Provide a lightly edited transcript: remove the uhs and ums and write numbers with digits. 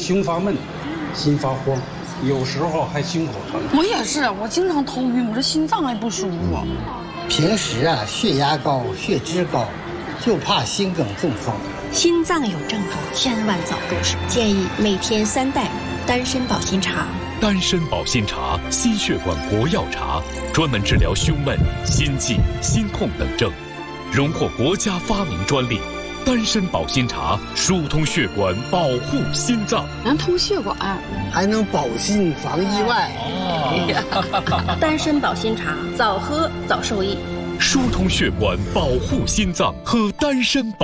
胸发闷、心发慌，有时候还胸口疼。 我也是，我经常头晕，我这心脏还不舒服。 平时血压高、血脂高，就怕心梗中风。 心脏有症状，千万早入手。建议每天3袋丹参保心茶。 丹参保心茶，心血管国药茶，专门治疗胸闷、心悸、心痛等症，荣获国家发明专利。丹参保心茶疏通血管，保护心脏， 能通血管， 还能保心防意外。 丹参保心茶，早喝早受益。 疏通血管，保护心脏，喝丹参保。